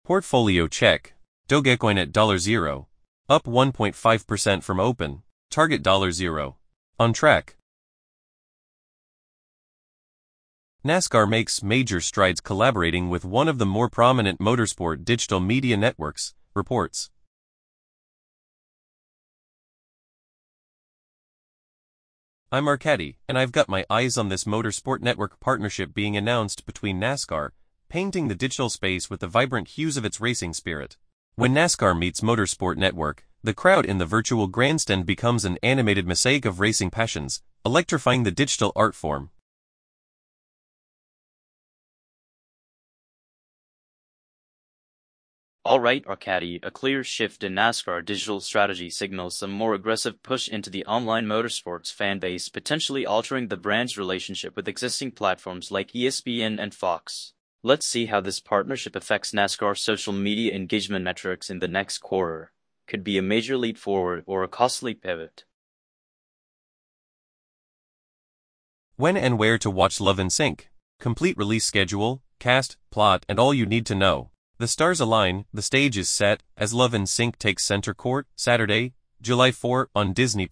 Portfolio check. Dogecoin at $0, up 1.5% from open. Target $0. On track. NASCAR makes major strides collaborating with one of the more prominent motorsport digital media networks, reports. I'm Arcady, and I've got my eyes on this motorsport network partnership being announced between NASCAR, painting the digital space with the vibrant hues of its racing spirit. When NASCAR meets Motorsport Network, the crowd in the virtual grandstand becomes an animated mosaic of racing passions, electrifying the digital art form. Alright, Arcady, a clear shift in NASCAR digital strategy signals a more aggressive push into the online motorsports fan base, potentially altering the brand's relationship with existing platforms like ESPN and Fox. Let's see how this partnership affects NASCAR's social media engagement metrics in the next quarter. Could be a major leap forward or a costly pivot. When and where to watch Love in Sync. Complete release schedule, cast, plot, and all you need to know. The stars align, the stage is set, as Love in Sync takes center court, Saturday, July 4, on Disney+.